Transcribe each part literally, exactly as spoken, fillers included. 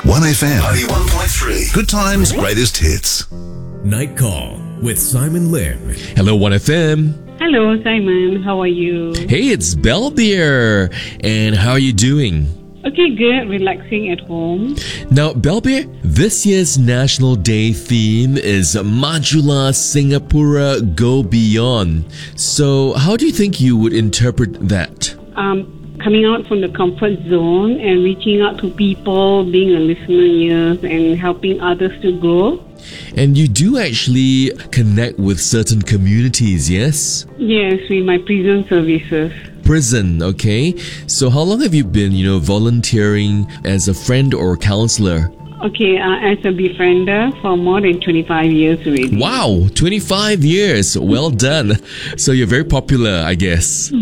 one F M ninety-one point three. Good times, greatest hits. Night Call with Simon Lim. Hello, one F M. Hello, Simon. How are you? Hey, it's Belle here. And how are you doing? Okay, good. Relaxing at home. Now, Belbeer, this year's National Day theme is Majulah Singapura Go Beyond. So, how do you think you would interpret that? Um, coming out from the comfort zone and reaching out to people, being a listener ears and helping others to grow. And you do actually connect with certain communities, yes? Yes, with my prison services. Prison, okay. So how long have you been, you know, volunteering as a friend or counselor? Okay, uh, as a befriender for more than twenty-five years already. Wow, twenty-five years. Well done. So you're very popular, I guess.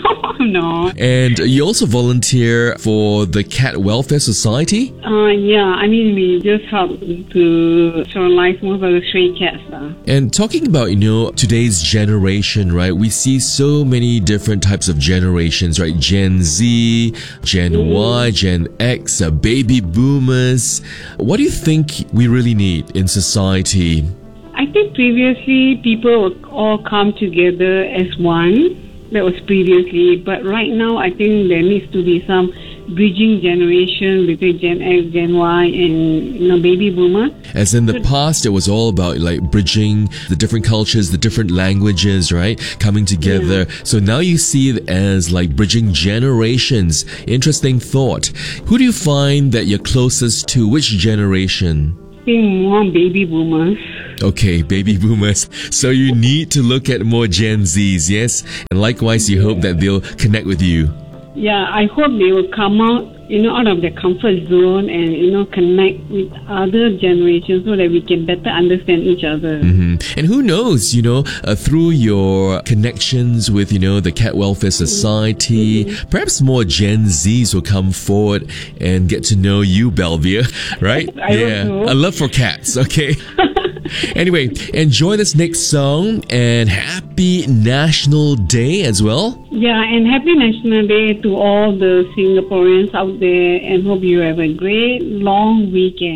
No. And you also volunteer for the Cat Welfare Society? Uh, yeah, I mean, we just help to sterilize most of the stray cats. Uh. And talking about, you know, today's generation, right? We see so many different types of generations, right? Gen Z, Gen mm. Y, Gen X, uh, baby boomers. What do you think we really need in society? I think previously people would all come together as one. That was previously, but right now I think there needs to be some bridging generation between Gen X, Gen Y, and you know baby boomer. As in the past, it was all about like bridging the different cultures, the different languages, right, coming together. Yeah. So now you see it as like bridging generations. Interesting thought. Who do you find that you're closest to? Which generation? I think more baby boomers. Okay, baby boomers. So you need to look at more Gen Zs, yes? And likewise, you hope that they'll connect with you. Yeah, I hope they will come out, you know, out of their comfort zone and, you know, connect with other generations so that we can better understand each other. Mm-hmm. And who knows, you know, uh, through your connections with, you know, the Cat Welfare Society, mm-hmm. perhaps more Gen Zs will come forward and get to know you, Belvia, right? I yeah, hope so. A love for cats, okay? Anyway, enjoy this next song and happy National Day as well. Yeah, and happy National Day to all the Singaporeans out there and hope you have a great long weekend.